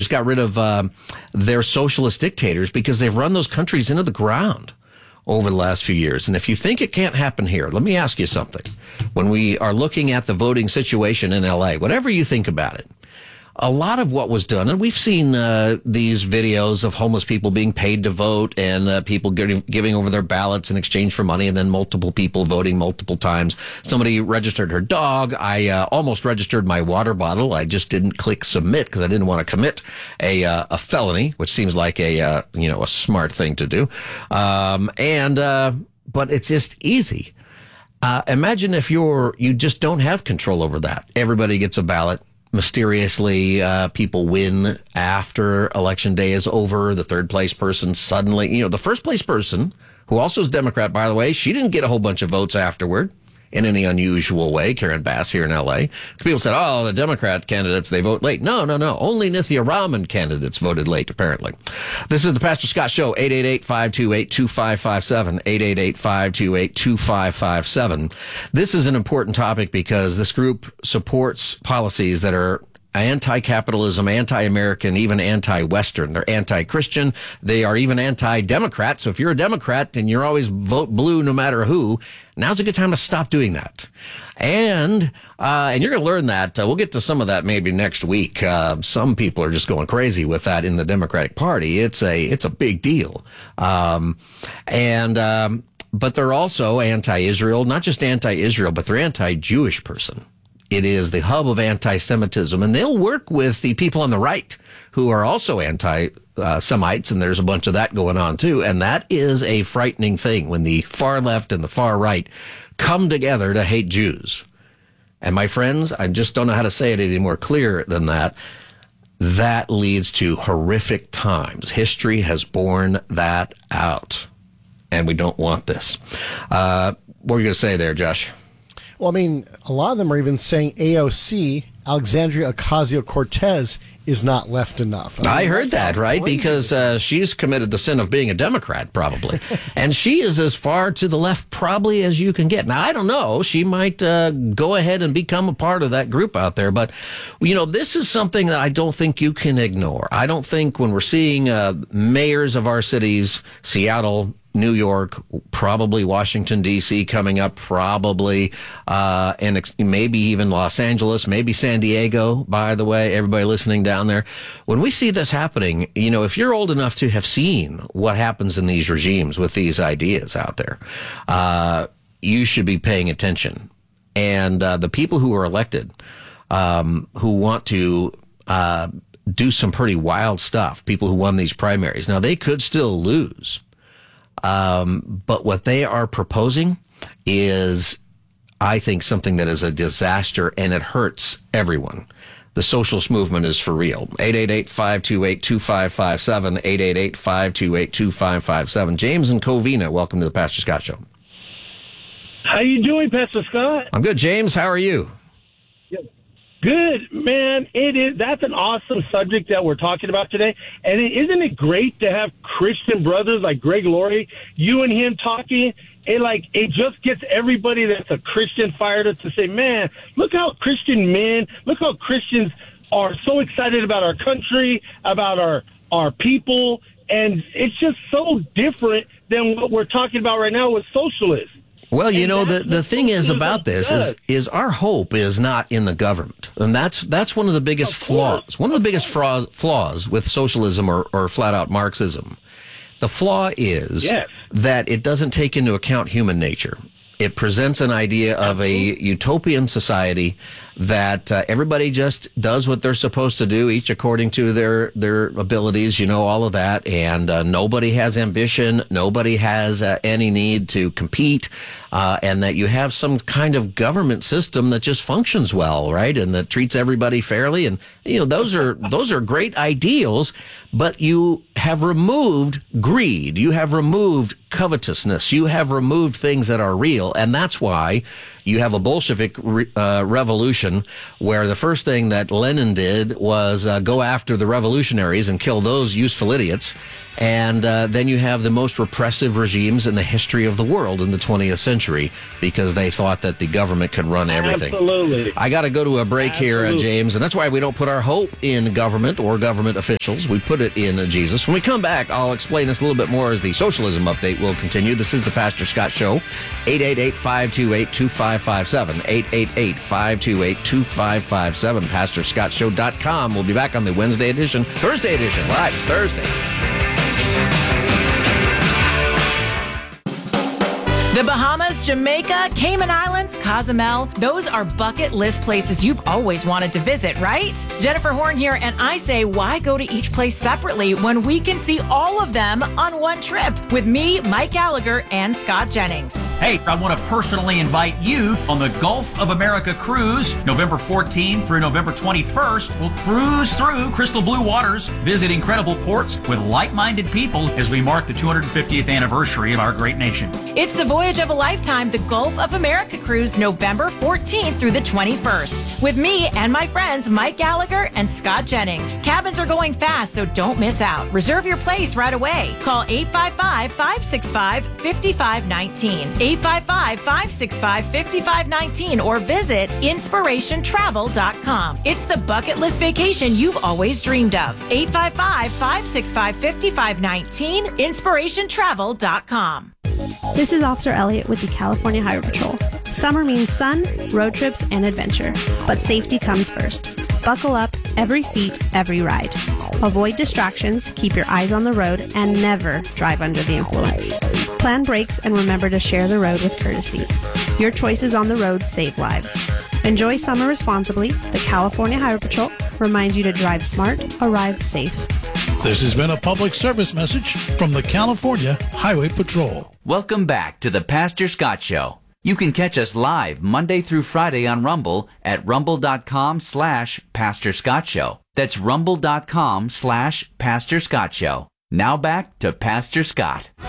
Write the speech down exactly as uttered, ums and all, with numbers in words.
just got rid of um, their socialist dictators because they've run those countries into the ground over the last few years. And if you think it can't happen here, let me ask you something. When we are looking at the voting situation in L A, whatever you think about it, a lot of what was done, and we've seen uh, these videos of homeless people being paid to vote and uh, people giving, giving over their ballots in exchange for money, and then multiple people voting multiple times. Somebody registered her dog. I uh, almost registered my water bottle. I just didn't click submit because I didn't want to commit a uh, a felony, which seems like a uh, you know a smart thing to do. Um, and uh, but it's just easy. Uh, imagine if you're you just don't have control over that. Everybody gets a ballot. Mysteriously, uh, people win after election day is over. The third place person suddenly, you know, the first place person, who also is Democrat, by the way, she didn't get a whole bunch of votes afterward in any unusual way. Karen Bass here in L A. People said, oh, the Democrat candidates, they vote late. No, no, no. Only Nithya Raman candidates voted late, apparently. This is the Pastor Scott Show, eight eight eight, five two eight, two five five seven, eight eight eight, five two eight, two five five seven. This is an important topic because this group supports policies that are anti-capitalism, anti-American, even anti-Western. They're anti-Christian. They are even anti-Democrat. So if you're a Democrat and you're always vote blue no matter who, now's a good time to stop doing that. And uh and you're going to learn that. Uh, we'll get to some of that maybe next week. Uh, some people are just going crazy with that in the Democratic Party. It's a it's a big deal. Um, and um, but they're also anti-Israel, not just anti-Israel, but they're anti-Jewish person. It is the hub of anti-Semitism, and they'll work with the people on the right who are also anti-Semites, and there's a bunch of that going on too. And that is a frightening thing when the far left and the far right come together to hate Jews. And my friends, I just don't know how to say it any more clear than that. That leads to horrific times. History has borne that out, and we don't want this. Uh, what were you going to say there, Josh? Well, I mean, a lot of them are even saying A O C, Alexandria Ocasio-Cortez, is not left enough. I, mean, I heard that, right? Because uh, she's committed the sin of being a Democrat, probably. And she is as far to the left, probably, as you can get. Now, I don't know. She might uh, go ahead and become a part of that group out there. But, you know, this is something that I don't think you can ignore. I don't think when we're seeing uh, mayors of our cities, Seattle, New York, probably Washington, D C coming up, probably, uh, and ex- maybe even Los Angeles, maybe San Diego, by the way, everybody listening down there. When we see this happening, you know, if you're old enough to have seen what happens in these regimes with these ideas out there, uh, you should be paying attention. And uh, the people who are elected, um, who want to uh, do some pretty wild stuff, people who won these primaries, now they could still lose. Um, but what they are proposing is, I think, something that is a disaster, and it hurts everyone. The socialist movement is for real. eight eight eight, five two eight, two five five seven, eight eight eight, five two eight, two five five seven. James and Covina, welcome to the Pastor Scott Show. How you doing, Pastor Scott? I'm good, James. How are you? Good, man. It is. That's an awesome subject that we're talking about today. And it, isn't it great to have Christian brothers like Greg Laurie, you and him talking? It like it just gets everybody that's a Christian fired up to say, man, look how Christian men, look how Christians are so excited about our country, about our our people, and it's just so different than what we're talking about right now with socialists. Well, you know, the, the thing is about this is, is our hope is not in the government. And that's that's one of the biggest flaws. One of the biggest flaws, flaws with socialism or, or flat-out Marxism. The flaw is yes. that it doesn't take into account human nature. It presents an idea of a utopian society that uh, everybody just does what they're supposed to do, each according to their their abilities, you know, all of that. And uh, nobody has ambition. Nobody has uh, any need to compete. Uh, and that you have some kind of government system that just functions well, right? And that treats everybody fairly. And, you know, those are those are great ideals. But you have removed greed. You have removed covetousness. You have removed things that are real. And that's why you have a Bolshevik re- uh, revolution where the first thing that Lenin did was uh, go after the revolutionaries and kill those useful idiots. And uh, then you have the most repressive regimes in the history of the world in the twentieth century because they thought that the government could run everything. Absolutely. I got to go to a break Absolutely. here, uh, James, and that's why we don't put our hope in government or government officials. We put it in uh, Jesus. When we come back, I'll explain this a little bit more as the socialism update will continue. This is the Pastor Scott Show. eight eight eight, five two eight, two five five seven. eight eight eight, five two eight, two five five seven. pastor scott show dot com. We'll be back on the Wednesday edition, Thursday edition. Live, it's Thursday. The Bahamas, Jamaica, Cayman Islands, Cozumel, those are bucket list places you've always wanted to visit, right? Jennifer Horn here, and I say, why go to each place separately when we can see all of them on one trip with me, Mike Gallagher, and Scott Jennings? Hey, I want to personally invite you on the Gulf of America cruise, November fourteenth through November twenty-first. We'll cruise through crystal blue waters, visit incredible ports with like-minded people as we mark the two hundred fiftieth anniversary of our great nation. It's the voyage of a lifetime, the Gulf of America cruise, November fourteenth through the twenty-first, with me and my friends Mike Gallagher and Scott Jennings. Cabins are going fast, so don't miss out. Reserve your place right away. Call eight five five, five six five, five five one nine, eight five five, five six five, five five one nine, or visit inspiration travel dot com. It's the bucket list vacation you've always dreamed of. eight five five, five six five, five five one nine, inspiration travel dot com. This is Officer Elliott with the California Highway Patrol. Summer means sun, road trips, and adventure, but safety comes first. Buckle up, every seat, every ride. Avoid distractions, keep your eyes on the road, and never drive under the influence. Plan brakes and remember to share the road with courtesy. Your choices on the road save lives. Enjoy summer responsibly. The California Highway Patrol reminds you to drive smart, arrive safe. This has been a public service message from the California Highway Patrol. Welcome back to the Pastor Scott Show. You can catch us live Monday through Friday on Rumble at rumble.com slash Pastor Scott Show. That's rumble.com slash Pastor Scott Show. Now back to Pastor Scott.